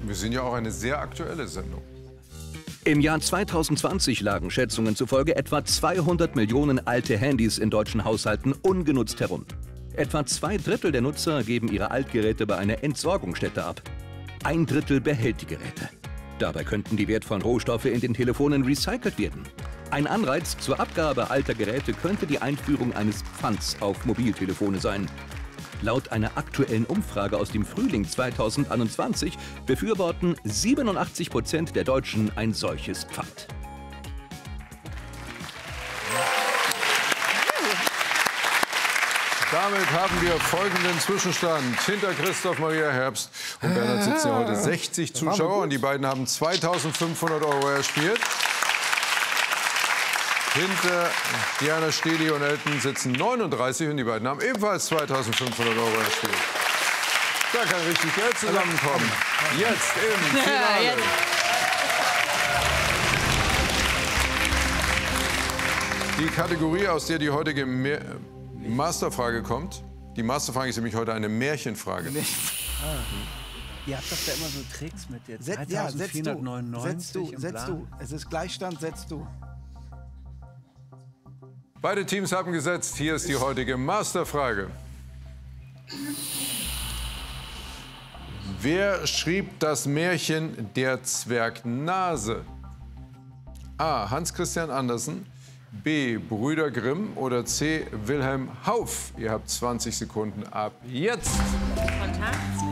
Wir sind ja auch eine sehr aktuelle Sendung. Im Jahr 2020 lagen Schätzungen zufolge etwa 200 Millionen alte Handys in deutschen Haushalten ungenutzt herum. Etwa 2/3 der Nutzer geben ihre Altgeräte bei einer Entsorgungsstätte ab. 1/3 behält die Geräte. Dabei könnten die wertvollen Rohstoffe in den Telefonen recycelt werden. Ein Anreiz zur Abgabe alter Geräte könnte die Einführung eines Pfands auf Mobiltelefone sein. Laut einer aktuellen Umfrage aus dem Frühling 2021 befürworten 87% der Deutschen ein solches Pfand. Damit haben wir folgenden Zwischenstand. Hinter Christoph Maria Herbst und Bernhard sitzen ja heute 60 Zuschauer und die beiden haben 2.500 € erspielt. Hinter Diana Steli und Elton sitzen 39 und die beiden haben ebenfalls 2.500 € erspielt. Da kann richtig Geld zusammenkommen. Jetzt im Finale. Die Kategorie, aus der die heutige Masterfrage kommt. Die Masterfrage ist nämlich heute eine Märchenfrage. Ihr habt doch da immer so Tricks mit der 3499. Setz du. Es ist Gleichstand, setzt du. Beide Teams haben gesetzt. Hier ist die heutige Masterfrage. Wer schrieb das Märchen Der Zwergnase? A. Hans Christian Andersen, B. Brüder Grimm oder C. Wilhelm Hauff? Ihr habt 20 Sekunden ab jetzt. Spontan.